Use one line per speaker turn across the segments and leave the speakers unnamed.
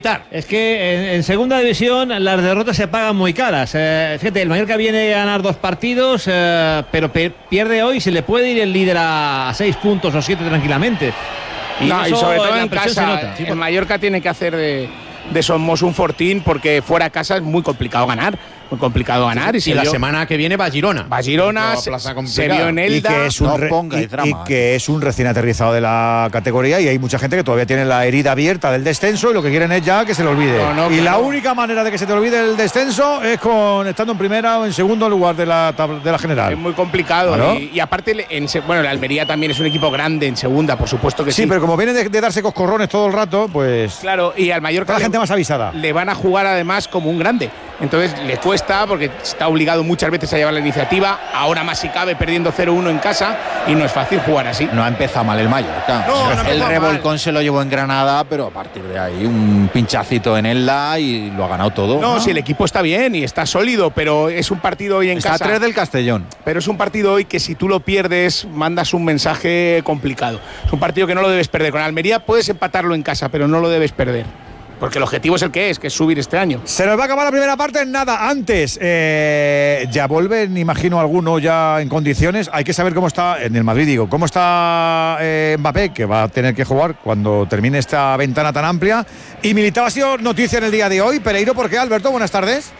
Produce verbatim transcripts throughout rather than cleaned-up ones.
Es que en, en segunda división las derrotas se pagan muy caras. Eh, fíjate, el Mallorca viene a ganar dos partidos, eh, pero pe- pierde hoy, se le puede ir el líder a seis puntos o siete tranquilamente.
Y, no, y sobre todo en casa, sí, el Mallorca tiene que hacer de, de Somos un fortín, porque fuera de casa es muy complicado ganar. Muy complicado ganar.
Sí, y la vio, semana que viene va a Girona.
Va a Girona, se, se vio en Elda.
Y que, es un, no re, y, y que es un recién aterrizado de la categoría, y hay mucha gente que todavía tiene la herida abierta del descenso y lo que quieren es ya que se le olvide. No, no, y la no. única manera de que se te olvide el descenso es con estando en primera o en segundo lugar de la, de la general.
Es muy complicado. ¿No? Y, y aparte, en, bueno, la Almería también es un equipo grande en segunda, por supuesto que sí.
Sí, pero como viene de, de darse coscorrones todo el rato, pues.
Claro, y al Mallorca.
La le, gente más avisada.
Le van a jugar además como un grande. Entonces le cuesta, porque está obligado muchas veces a llevar la iniciativa, ahora más si cabe perdiendo cero uno en casa, y no es fácil jugar así.
No ha empezado mal el Mallorca.
No, no
el revolcón mal. Se lo llevó en Granada, pero a partir de ahí un pinchacito en Elda y lo ha ganado todo.
No, ¿no? Si el equipo está bien y está sólido, pero es un partido hoy en
está
casa.
Está a tres del Castellón.
Pero es un partido hoy que si tú lo pierdes, mandas un mensaje complicado. Es un partido que no lo debes perder. Con Almería puedes empatarlo en casa, pero no lo debes perder. Porque el objetivo es el que es, que es subir este año.
Se nos va a acabar la primera parte en nada. Antes, eh, ya vuelven, imagino, alguno ya en condiciones. Hay que saber cómo está, en el Madrid digo, cómo está eh, Mbappé, que va a tener que jugar cuando termine esta ventana tan amplia. Y Militao ha sido noticia en el día de hoy. Pereiro, ¿por qué, Alberto? Buenas tardes.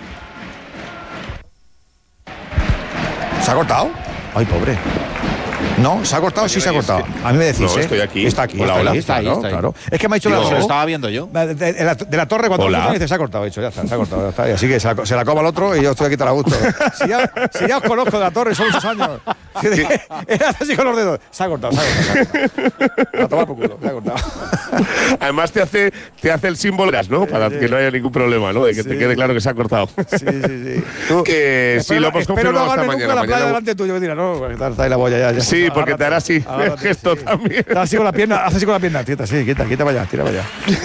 ¿Se ha cortado? Ay, pobre. No, se ha cortado, sí se ha cortado. A mí me decís,
no,
¿eh?
estoy aquí.
Está aquí,
hola,
está,
hola.
ahí, está, ahí,
claro,
está ahí.
Claro.
Es que me ha dicho
Digo,
la.
Se lo estaba viendo yo.
De, de, de, la, de la torre, cuando me dice, se ha cortado, he dicho, ya está, se ha cortado, ya está. Y así que se la, se la coma el otro y yo estoy aquí tan a gusto. Si ya, si ya os conozco de la torre, son muchos años. Era así con los dedos. Se ha cortado, se ha cortado. A tomar por culo, se ha cortado.
Además te hace, te hace el símbolo, ¿no? Para sí, que no haya ningún problema, ¿no? De que sí. te quede claro que se ha cortado.
Sí, sí, sí. Tú,
que sí, lo hemos confirmado esta mañana.
Espero no hagas la delante tuyo, mentira, no, está ahí la boya ya. ya.
Sí, porque te hará así, el gesto
sí.
también.
Está así con la pierna, hace así con la pierna, quieta, sí, quieta, quieta para allá, tira para allá.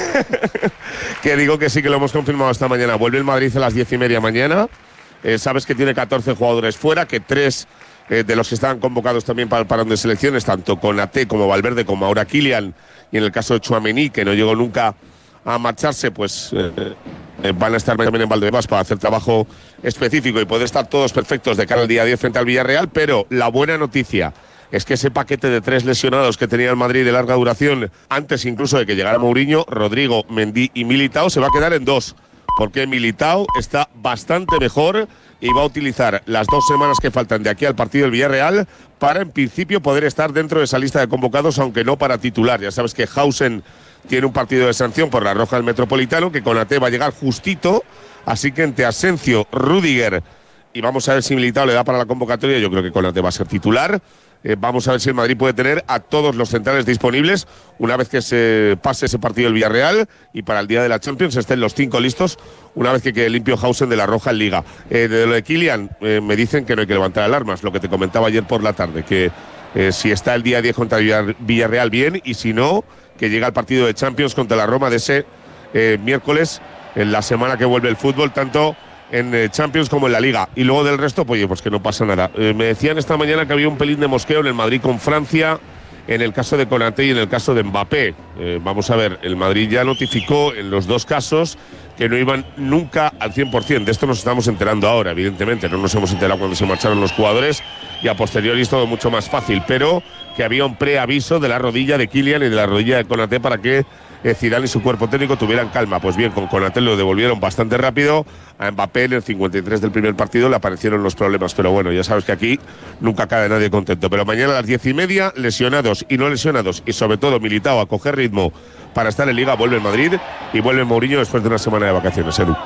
Que digo que sí, que lo hemos confirmado esta mañana. Vuelve el Madrid a las diez y media mañana. Eh, sabes que tiene catorce jugadores fuera, que tres eh, de los que estaban convocados también para el parón de selecciones, tanto Konaté como Valverde, como ahora Kylian, y en el caso de Tchouaméni, que no llegó nunca a marcharse, pues eh, eh, van a estar también en Valdebebas para hacer trabajo específico y poder estar todos perfectos de cara al día diez frente al Villarreal. Pero la buena noticia es que ese paquete de tres lesionados que tenía el Madrid de larga duración, antes incluso de que llegara Mourinho, Rodrigo, Mendy y Militao, se va a quedar en dos, porque Militao está bastante mejor y va a utilizar las dos semanas que faltan de aquí al partido del Villarreal para, en principio, poder estar dentro de esa lista de convocados, aunque no para titular. Ya sabes que Hausen tiene un partido de sanción por la roja del Metropolitano, que Konaté va a llegar justito, así que entre Asencio, Rüdiger, y vamos a ver si Militao le da para la convocatoria. Yo creo que Konaté va a ser titular. Eh, vamos a ver si el Madrid puede tener a todos los centrales disponibles una vez que se pase ese partido del Villarreal y para el día de la Champions estén los cinco listos una vez que quede limpio Hausen de la roja en Liga. Eh, de lo de Kylian, eh, me dicen que no hay que levantar alarmas, lo que te comentaba ayer por la tarde, que eh, si está el día diez contra Villarreal bien, y si no, que llega el partido de Champions contra la Roma de ese eh, miércoles, en la semana que vuelve el fútbol, tanto en eh, Champions como en la Liga. Y luego del resto, pues, pues que no pasa nada. Eh, me decían esta mañana que había un pelín de mosqueo en el Madrid con Francia, en el caso de Konaté y en el caso de Mbappé. Eh, vamos a ver, el Madrid ya notificó en los dos casos que no iban nunca al cien por cien. De esto nos estamos enterando ahora, evidentemente. No nos hemos enterado cuando se marcharon los jugadores y a posteriori es todo mucho más fácil, pero que había un preaviso de la rodilla de Kylian y de la rodilla de Konaté para que eh, Zidane y su cuerpo técnico tuvieran calma. Pues bien, con Konaté lo devolvieron bastante rápido. A Mbappé en el cincuenta y tres del primer partido le aparecieron los problemas, pero bueno, ya sabes que aquí nunca cae nadie contento. Pero mañana a las diez y media, lesionados y no lesionados, y sobre todo Militao a coger ritmo para estar en Liga, vuelve el Madrid y vuelve Mourinho después de una semana de vacaciones, Edu.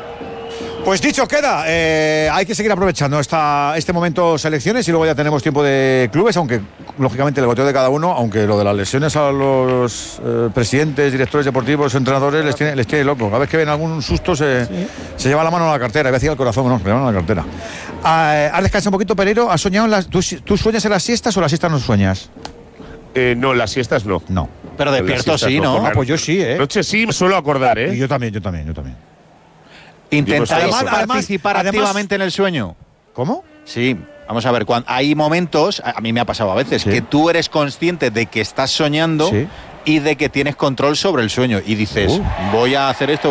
Pues dicho queda, eh, hay que seguir aprovechando esta, este momento selecciones y luego ya tenemos tiempo de clubes, aunque lógicamente el goteo de cada uno, aunque lo de las lesiones a los eh, presidentes, directores deportivos, entrenadores les tiene, les tiene loco. Cada vez que ven algún susto se, sí. se lleva la mano a la cartera, iba a decir al corazón, no, se lleva a la cartera. Ah, ¿Has descansado un poquito, Pereiro? ¿Has soñado en las, ¿tú, ¿Tú sueñas en las siestas o las siestas no sueñas?
Eh, no, las siestas no.
No.
Pero despierto sí, ¿no?
¿no? Ah, pues yo sí, ¿eh?
Noche sí, me suelo acordar, ¿eh?
Y yo también, yo también, yo también.
¿Intentáis
además,
participar además, activamente en el sueño?
¿Cómo?
Sí, vamos a ver, cuando hay momentos, a mí me ha pasado a veces, sí. que tú eres consciente de que estás soñando, sí. y de que tienes control sobre el sueño y dices, uh. voy a hacer esto.